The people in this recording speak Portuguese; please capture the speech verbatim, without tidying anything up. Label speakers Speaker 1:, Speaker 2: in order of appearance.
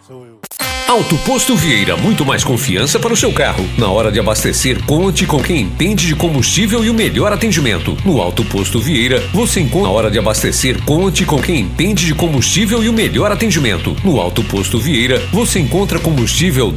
Speaker 1: Sou eu.
Speaker 2: Auto Posto Vieira, muito mais confiança para o seu carro. Na hora de abastecer, conte com quem entende de combustível e o melhor atendimento. No Auto Posto Vieira, você encontra. Na hora de abastecer, conte com quem entende de combustível e o melhor atendimento. No Auto Posto Vieira, você encontra combustível